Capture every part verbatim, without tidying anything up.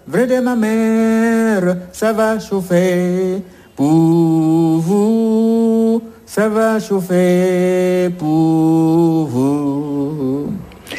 vrai de ma mère, ça va chauffer pour vous, ça va chauffer pour vous.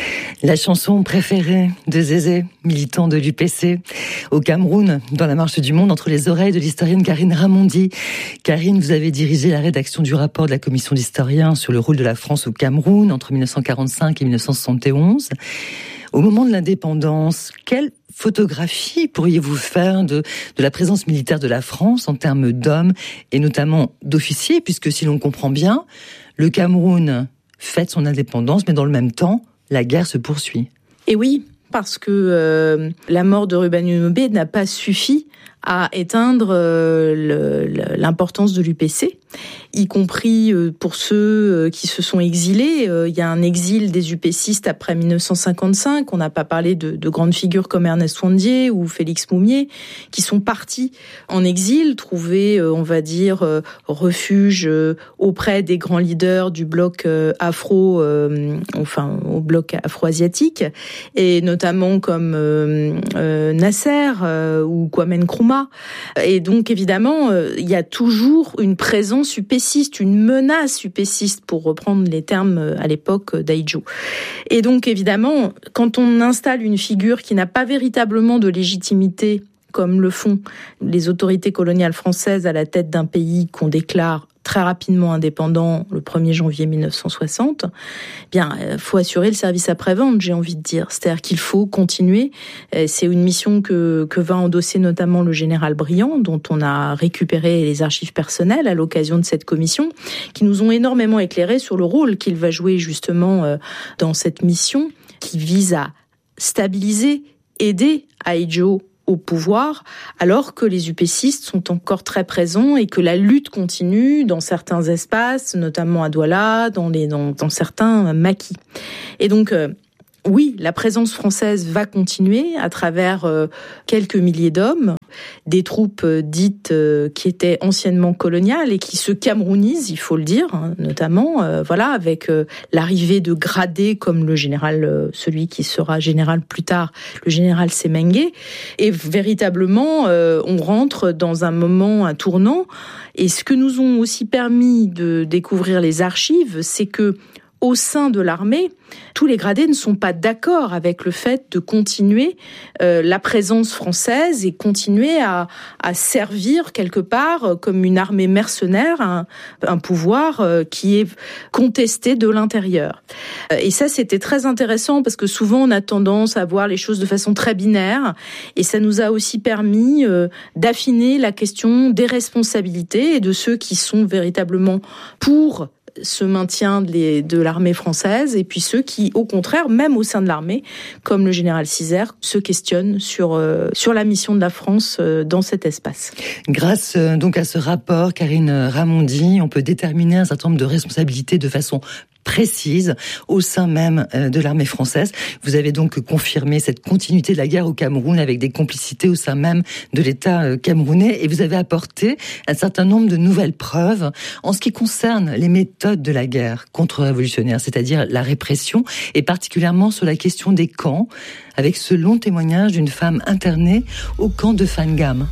La chanson préférée de Zézé, militant de l'U P C, au Cameroun, dans la marche du monde, entre les oreilles de l'historienne Karine Ramondi. Karine, vous avez dirigé la rédaction du rapport de la commission d'historiens sur le rôle de la France au Cameroun entre dix-neuf cent quarante-cinq et dix-neuf cent soixante et onze. Au moment de l'indépendance, quelle photographie pourriez-vous faire de, de la présence militaire de la France en termes d'hommes et notamment d'officiers, puisque si l'on comprend bien, le Cameroun fête son indépendance, mais dans le même temps, la guerre se poursuit. Et oui, parce que euh, la mort de Ruben Umobé n'a pas suffi à éteindre euh, le, l'importance de l'U P C, y compris euh, pour ceux euh, qui se sont exilés. Euh, il y a un exil des UPCistes après dix-neuf cent cinquante-cinq. On n'a pas parlé de, de grandes figures comme Ernest Ouandié ou Félix Moumié, qui sont partis en exil, trouver, euh, on va dire, euh, refuge euh, auprès des grands leaders du bloc euh, afro, euh, enfin au bloc afro-asiatique, et notamment comme euh, euh, Nasser euh, ou Kwame Nkrumah. Et donc, évidemment, euh, il y a toujours une présence upéciste, une menace upéciste, pour reprendre les termes euh, à l'époque d'Ahidjo. Et donc, évidemment, quand on installe une figure qui n'a pas véritablement de légitimité, comme le font les autorités coloniales françaises à la tête d'un pays qu'on déclare très rapidement indépendant le premier janvier dix-neuf cent soixante, eh bien, il faut assurer le service après-vente, j'ai envie de dire. C'est-à-dire qu'il faut continuer. C'est une mission que, que va endosser notamment le général Briand, dont on a récupéré les archives personnelles à l'occasion de cette commission, qui nous ont énormément éclairé sur le rôle qu'il va jouer justement dans cette mission, qui vise à stabiliser, aider Ahidjo au pouvoir, alors que les upécistes sont encore très présents et que la lutte continue dans certains espaces, notamment à Douala, dans, les, dans, dans certains maquis. Et donc, euh, oui, la présence française va continuer à travers euh, quelques milliers d'hommes, des troupes euh, dites euh, qui étaient anciennement coloniales et qui se camerounisent, il faut le dire, hein, notamment, euh, voilà, avec euh, l'arrivée de gradés comme le général, euh, celui qui sera général plus tard, le général Semengue. Et véritablement, euh, on rentre dans un moment, un tournant. Et ce que nous ont aussi permis de découvrir les archives, c'est que au sein de l'armée, tous les gradés ne sont pas d'accord avec le fait de continuer euh, la présence française et continuer à, à servir quelque part comme une armée mercenaire, un, un pouvoir euh, qui est contesté de l'intérieur. Et ça, c'était très intéressant parce que souvent on a tendance à voir les choses de façon très binaire, et ça nous a aussi permis euh, d'affiner la question des responsabilités et de ceux qui sont véritablement pour ce maintien de l'armée française, et puis ceux qui, au contraire, même au sein de l'armée, comme le général Cizère, se questionnent sur, euh, sur la mission de la France euh, dans cet espace. Grâce euh, donc à ce rapport, Karine Ramondi, on peut déterminer un certain nombre de responsabilités de façon précise au sein même de l'armée française. Vous avez donc confirmé cette continuité de la guerre au Cameroun avec des complicités au sein même de l'État camerounais, et vous avez apporté un certain nombre de nouvelles preuves en ce qui concerne les méthodes de la guerre contre-révolutionnaire, c'est-à-dire la répression, et particulièrement sur la question des camps, avec ce long témoignage d'une femme internée au camp de Fangam.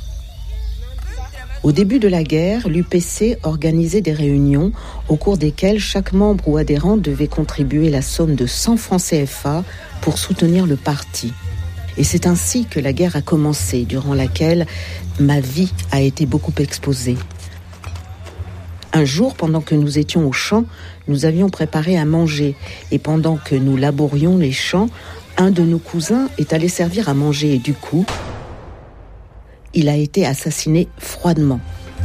Au début de la guerre, l'U P C organisait des réunions au cours desquelles chaque membre ou adhérent devait contribuer la somme de cent francs C F A pour soutenir le parti. Et c'est ainsi que la guerre a commencé, durant laquelle ma vie a été beaucoup exposée. Un jour, pendant que nous étions au champ, nous avions préparé à manger. Et pendant que nous laborions les champs, un de nos cousins est allé servir à manger, et du coup, il a été assassiné froidement.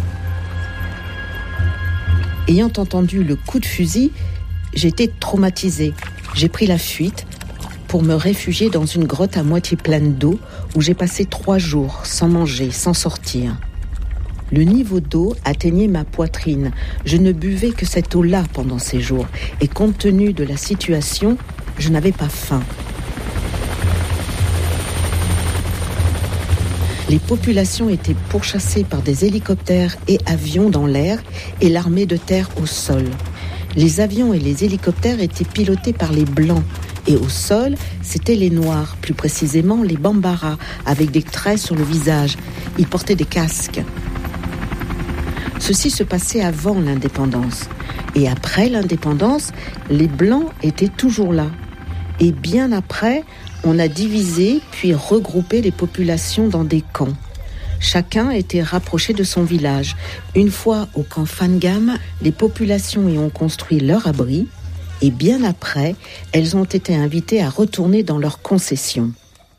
Ayant entendu le coup de fusil, j'étais traumatisée. J'ai pris la fuite pour me réfugier dans une grotte à moitié pleine d'eau où j'ai passé trois jours sans manger, sans sortir. Le niveau d'eau atteignait ma poitrine. Je ne buvais que cette eau-là pendant ces jours. Et compte tenu de la situation, je n'avais pas faim. Les populations étaient pourchassées par des hélicoptères et avions dans l'air et l'armée de terre au sol. Les avions et les hélicoptères étaient pilotés par les Blancs Et au sol, c'étaient les Noirs, plus précisément les Bambara, avec des traits sur le visage. Ils portaient des casques. Ceci se passait avant l'indépendance. Et après l'indépendance, les Blancs étaient toujours là. Et bien après, on a divisé puis regroupé les populations dans des camps. Chacun était rapproché de son village. Une fois au camp Fangam, les populations y ont construit leur abri. Et bien après, elles ont été invitées à retourner dans leurs concessions.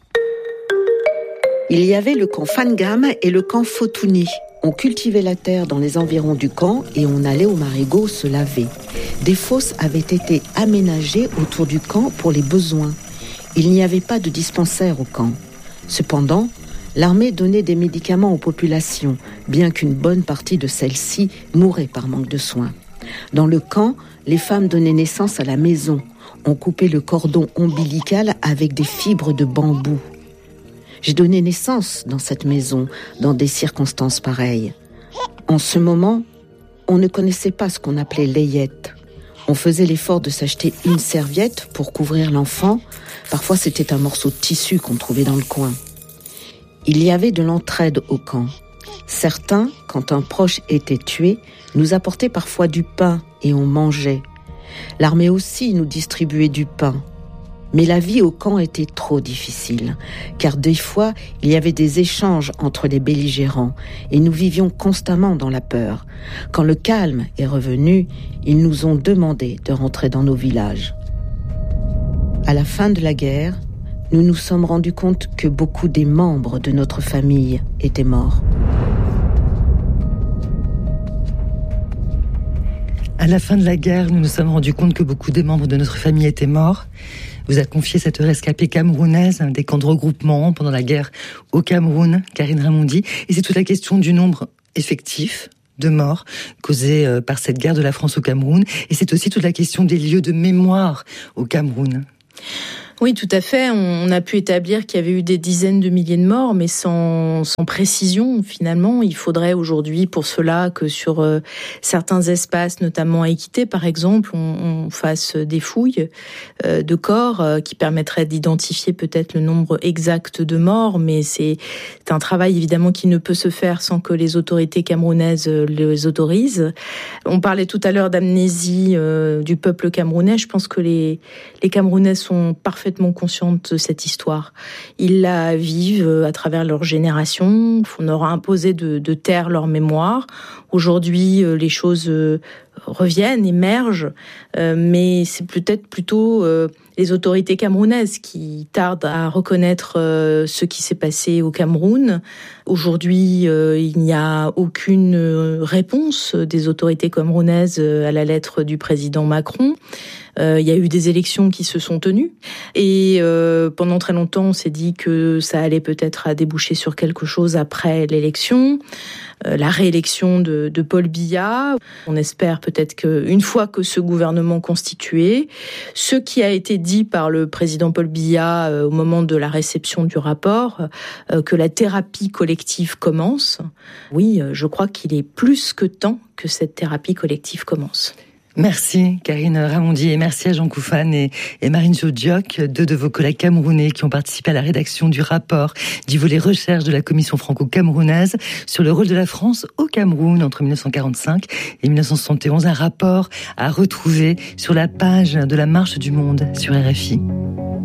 Il y avait le camp Fangam et le camp Fotouni. On cultivait la terre dans les environs du camp et on allait au marigot se laver. Des fosses avaient été aménagées autour du camp pour les besoins. Il n'y avait pas de dispensaire au camp. Cependant, l'armée donnait des médicaments aux populations, bien qu'une bonne partie de celles-ci mouraient par manque de soins. Dans le camp, les femmes donnaient naissance à la maison. On coupait le cordon ombilical avec des fibres de bambou. J'ai donné naissance dans cette maison, dans des circonstances pareilles. En ce moment, on ne connaissait pas ce qu'on appelait layette. On faisait l'effort de s'acheter une serviette pour couvrir l'enfant. Parfois, c'était un morceau de tissu qu'on trouvait dans le coin. Il y avait de l'entraide au camp. Certains, quand un proche était tué, nous apportaient parfois du pain et on mangeait. L'armée aussi nous distribuait du pain. Mais la vie au camp était trop difficile, car des fois, il y avait des échanges entre les belligérants et nous vivions constamment dans la peur. Quand le calme est revenu, ils nous ont demandé de rentrer dans nos villages. À la fin de la guerre, nous nous sommes rendus compte que beaucoup des membres de notre famille étaient morts. À la fin de la guerre, nous nous sommes rendus compte que beaucoup des membres de notre famille étaient morts. Vous a confié cette rescapée camerounaise des camps de regroupement pendant la guerre au Cameroun, Karine Raimondi. Et c'est toute la question du nombre effectif de morts causés par cette guerre de la France au Cameroun. Et c'est aussi toute la question des lieux de mémoire au Cameroun. Oui, tout à fait. On a pu établir qu'il y avait eu des dizaines de milliers de morts, mais sans, sans précision, finalement. Il faudrait aujourd'hui, pour cela, que sur euh, certains espaces, notamment à Équité, par exemple, on, on fasse des fouilles euh, de corps euh, qui permettraient d'identifier peut-être le nombre exact de morts, mais c'est, c'est un travail, évidemment, qui ne peut se faire sans que les autorités camerounaises les autorisent. On parlait tout à l'heure d'amnésie euh, du peuple camerounais. Je pense que les, les Camerounais sont parfaitement conscientes de cette histoire. Ils la vivent à travers leur génération. On leur a imposé de, de taire leur mémoire. Aujourd'hui, les choses reviennent, émergent, mais c'est peut-être plutôt les autorités camerounaises qui tardent à reconnaître ce qui s'est passé au Cameroun. Aujourd'hui, il n'y a aucune réponse des autorités camerounaises à la lettre du président Macron. Euh, il y a eu des élections qui se sont tenues et euh, pendant très longtemps, on s'est dit que ça allait peut-être déboucher sur quelque chose après l'élection, euh, la réélection de, de Paul Biya. On espère peut-être qu'une fois que ce gouvernement constitué, ce qui a été dit par le président Paul Biya euh, au moment de la réception du rapport, euh, que la thérapie collective commence. Oui, euh, je crois qu'il est plus que temps que cette thérapie collective commence. Merci Karine Raimondi et merci à Jean Koufane et, et Marine Jodiok, deux de vos collègues camerounais qui ont participé à la rédaction du rapport du volet recherche de la Commission franco-camerounaise sur le rôle de la France au Cameroun entre dix-neuf cent quarante-cinq et dix-neuf cent soixante et onze. Un rapport à retrouver sur la page de la Marche du Monde sur R F I.